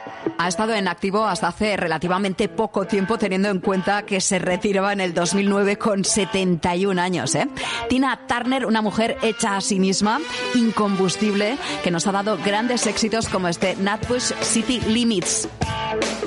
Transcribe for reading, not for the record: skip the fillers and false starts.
Ha estado en activo hasta hace relativamente poco tiempo, teniendo en cuenta que se retiraba en el 2009 con 71 años. Tina Turner, una mujer hecha a sí misma, incombustible, que nos ha dado grandes éxitos como este Nutbush City Limits.